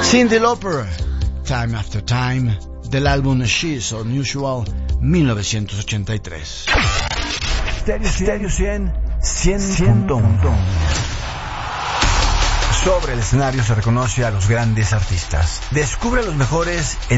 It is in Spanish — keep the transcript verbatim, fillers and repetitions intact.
Cyndi Lauper, Time After Time, del álbum She's Unusual, mil novecientos ochenta y tres. Stereo cien, cien punto uno. Sobre el escenario se reconoce a los grandes artistas. Descubre a los mejores en